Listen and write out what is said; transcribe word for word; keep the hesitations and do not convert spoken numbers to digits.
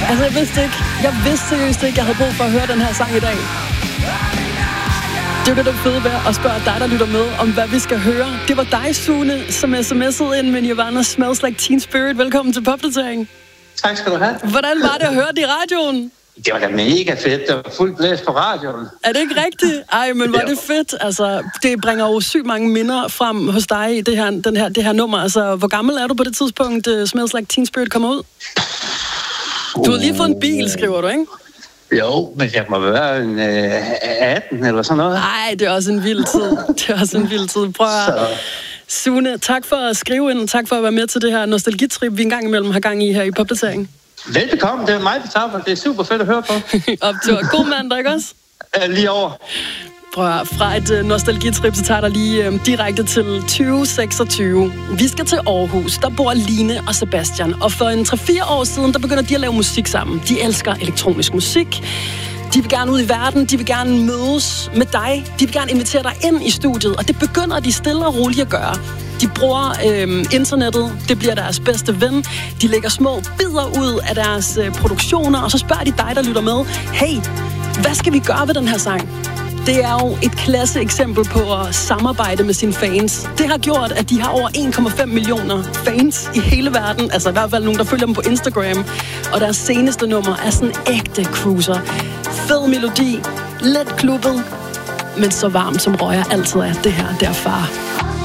Altså, jeg vidste ikke. Jeg vidste seriøst ikke, jeg havde brug for at høre den her sang i dag. Det er jo det fede ved at spørge dig, der lytter med, om hvad vi skal høre. Det var dig, Sune, som sms'ede ind med Nirvana Smells Like Teen Spirit. Velkommen til Popdatering. Tak skal du have. Hvordan var det at høre det i radioen? Det var da mega fedt. Det var fuldt blæs på radioen. Er det ikke rigtigt? Ej, men var det fedt. Altså, det bringer jo sygt mange minder frem hos dig i det her, den her, det her nummer. Altså, hvor gammel er du på det tidspunkt, uh, Smells Like Teen Spirit kommer ud? Du har lige fået en bil, skriver du, ikke? Jo, men jeg må være en øh, atten eller sådan noget. Nej, det er også en vild tid. Det er også en vild tid. Prøv at... Sune, tak for at skrive ind. Tak for at være med til det her nostalgitrip, vi engang imellem har gang i her i Popdatering. Velbekomme, det er mig, der tager. Det er super fedt at høre på. Optur. God mandag, ikke også? Lige over. Prøv at, fra et uh, nostalgitrip, så tager der lige uh, direkte til tyve seksogtyve. Vi skal til Aarhus. Der bor Line og Sebastian. Og for en tre fire år siden, der begynder de at lave musik sammen. De elsker elektronisk musik. De vil gerne ud i verden. De vil gerne mødes med dig. De vil gerne invitere dig ind i studiet. Og det begynder de stille og roligt at gøre. De bruger øh, internettet. Det bliver deres bedste ven. De lægger små bidder ud af deres øh, produktioner. Og så spørger de dig, der lytter med. Hey, hvad skal vi gøre ved den her sang? Det er jo et klasse eksempel på at samarbejde med sine fans. Det har gjort, at de har over en komma fem millioner fans i hele verden. Altså i hvert fald nogen, der følger dem på Instagram. Og deres seneste nummer er sådan en ægte cruiser. Fed melodi, let klubbet, men så varmt som røger altid er. Det her, det er far.